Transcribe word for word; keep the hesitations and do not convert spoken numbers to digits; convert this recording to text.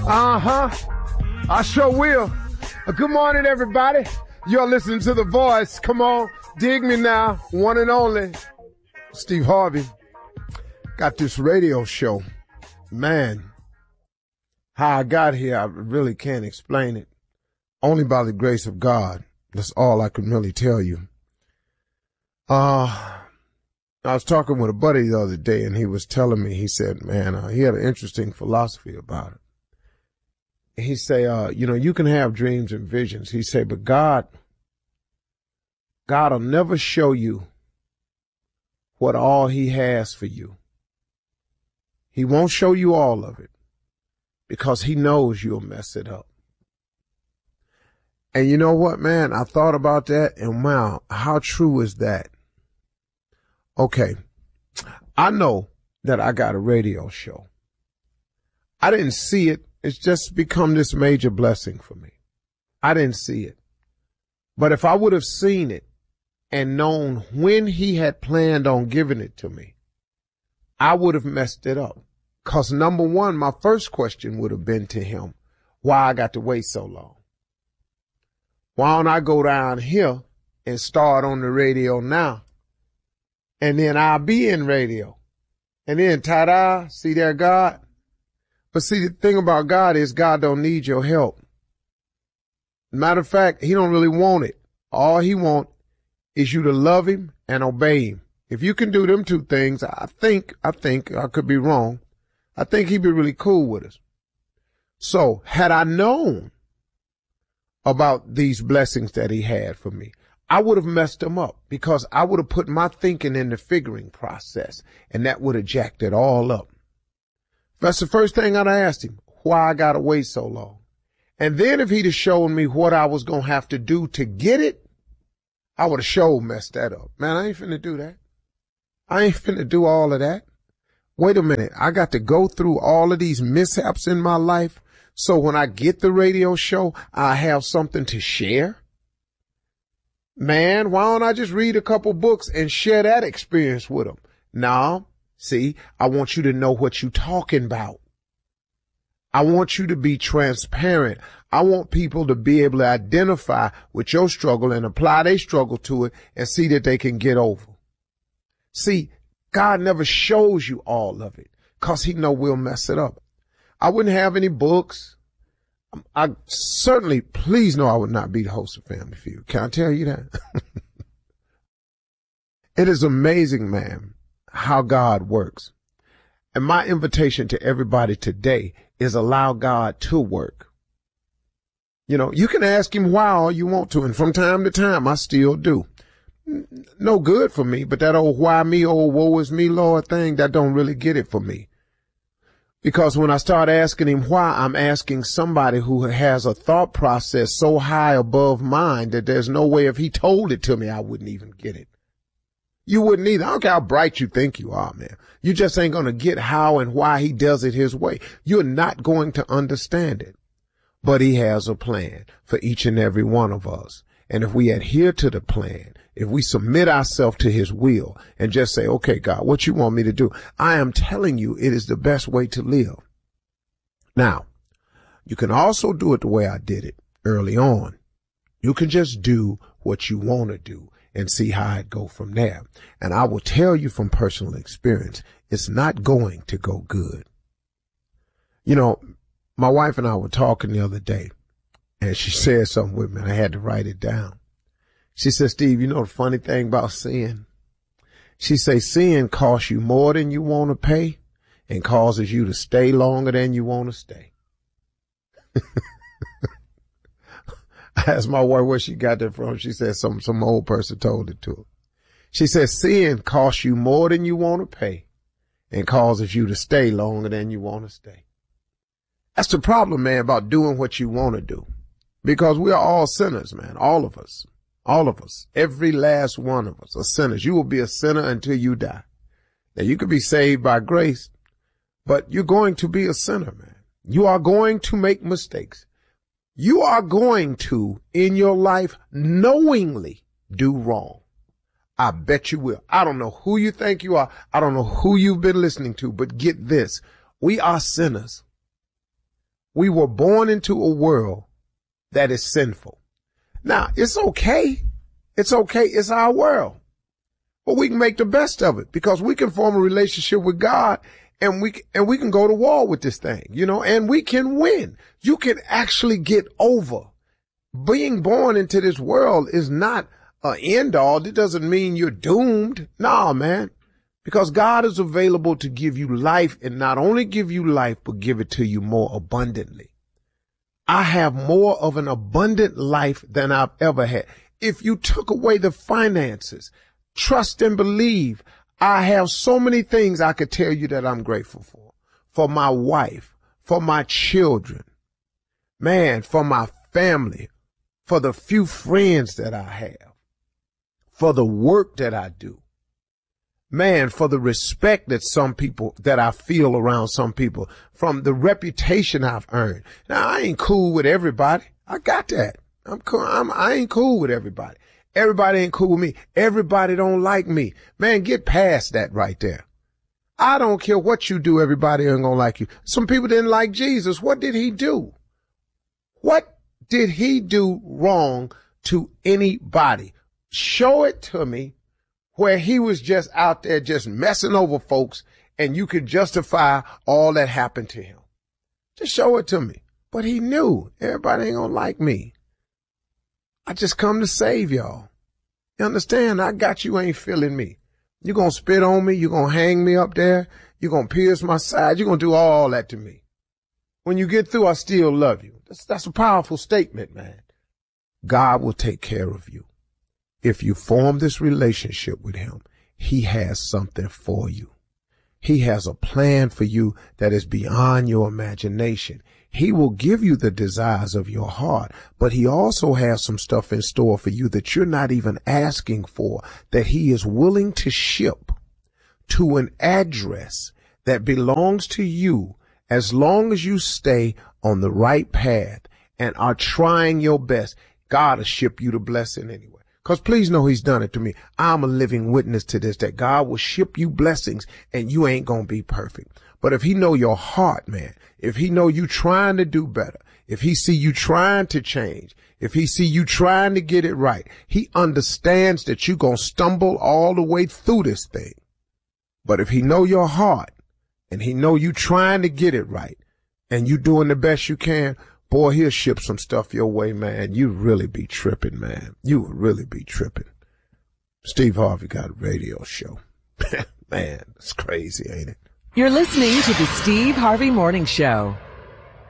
Uh-huh. I sure will. Uh, good morning, everybody. You're listening to The Voice. Come on, dig me now. One and only. Steve Harvey. Got this radio show. Man, how I got here, I really can't explain it. Only by the grace of God. That's all I can really tell you. Uh, I was talking with a buddy the other day, and he was telling me, he said, man, uh, he had an interesting philosophy about it. He say, uh, you know, you can have dreams and visions. He say, but God, God will never show you what all he has for you. He won't show you all of it because he knows you'll mess it up. And you know what, man? I thought about that, and wow, how true is that? Okay, I know that I got a radio show. I didn't see it. It's just become this major blessing for me. I didn't see it. But if I would have seen it and known when he had planned on giving it to me, I would have messed it up. Because number one, my first question would have been to him, why I got to wait so long? Why don't I go down here and start on the radio now? And then I'll be in radio. And then, ta-da, see there, God? But see, the thing about God is God don't need your help. Matter of fact, he don't really want it. All he want is you to love him and obey him. If you can do them two things, I think, I think, I could be wrong. I think he'd be really cool with us. So had I known about these blessings that he had for me, I would have messed them up because I would have put my thinking in the figuring process, and that would have jacked it all up. That's the first thing I'd asked him, why I gotta wait so long. And then if he'd have shown me what I was gonna have to do to get it, I would have sure messed that up. Man, I ain't finna do that. I ain't finna do all of that. Wait a minute. I got to go through all of these mishaps in my life so when I get the radio show, I have something to share. Man, why don't I just read a couple books and share that experience with them? No. See, I want you to know what you're talking about. I want you to be transparent. I want people to be able to identify with your struggle and apply their struggle to it and see that they can get over. See, God never shows you all of it because he know we'll mess it up. I wouldn't have any books. I certainly, please know I would not be the host of Family Feud. Can I tell you that? It is amazing, man, how God works. And my invitation to everybody today is allow God to work. You know, you can ask him why all you want to, and from time to time, I still do. No good for me, but that old why me, old woe is me, Lord thing, that don't really get it for me. Because when I start asking him why, I'm asking somebody who has a thought process so high above mine that there's no way if he told it to me, I wouldn't even get it. You wouldn't either. I don't care how bright you think you are, man. You just ain't going to get how and why he does it his way. You're not going to understand it. But he has a plan for each and every one of us. And if we adhere to the plan, if we submit ourselves to his will and just say, okay, God, what you want me to do? I am telling you, it is the best way to live. Now, you can also do it the way I did it early on. You can just do what you want to do and see how it go from there. And I will tell you from personal experience, it's not going to go good. You know, my wife and I were talking the other day, and she said something with me, and I had to write it down. She said, Steve, you know the funny thing about sin? She said, sin costs you more than you want to pay and causes you to stay longer than you want to stay. I asked my wife where she got that from. She said some, some old person told it to her. She said, sin costs you more than you want to pay and causes you to stay longer than you want to stay. That's the problem, man, about doing what you want to do. Because we are all sinners, man. All of us. All of us. Every last one of us are sinners. You will be a sinner until you die. Now, you could be saved by grace, but you're going to be a sinner, man. You are going to make mistakes. You are going to, in your life, knowingly do wrong. I bet you will. I don't know who you think you are. I don't know who you've been listening to, but get this. We are sinners. We were born into a world that is sinful. Now, it's okay. It's okay. It's our world. But we can make the best of it because we can form a relationship with God and we, and we can go to war with this thing, you know, and we can win. You can actually get over. Being born into this world is not an end all. It doesn't mean you're doomed. Nah, man, because God is available to give you life and not only give you life, but give it to you more abundantly. I have more of an abundant life than I've ever had. If you took away the finances, trust and believe, I have so many things I could tell you that I'm grateful for. For my wife, for my children, man, for my family, for the few friends that I have, for the work that I do. Man, for the respect that some people, that I feel around some people, from the reputation I've earned. Now, I ain't cool with everybody. I got that. I'm cool. I'm, I ain't cool with everybody. Everybody ain't cool with me. Everybody don't like me. Man, get past that right there. I don't care what you do. Everybody ain't gonna like you. Some people didn't like Jesus. What did he do? What did he do wrong to anybody? Show it to me where he was just out there just messing over folks and you could justify all that happened to him. Just show it to me. But he knew everybody ain't gonna like me. I just come to save y'all. You understand? I got you ain't feeling me. You're gonna spit on me. You're gonna hang me up there. You're gonna pierce my side. You're gonna do all that to me. When you get through, I still love you. That's, that's a powerful statement, man. God will take care of you. If you form this relationship with him, he has something for you. He has a plan for you that is beyond your imagination. He will give you the desires of your heart, but he also has some stuff in store for you that you're not even asking for, that he is willing to ship to an address that belongs to you as long as you stay on the right path and are trying your best. God will ship you the blessing anyway. Because please know he's done it to me. I'm a living witness to this, that God will ship you blessings and you ain't going to be perfect. But if he know your heart, man, if he know you trying to do better, if he see you trying to change, if he see you trying to get it right, he understands that you going to stumble all the way through this thing. But if he know your heart and he know you trying to get it right and you doing the best you can, boy, he'll ship some stuff your way, man. You really be tripping, man. You would really be tripping. Steve Harvey got a radio show. Man, it's crazy, ain't it? You're listening to the Steve Harvey Morning Show.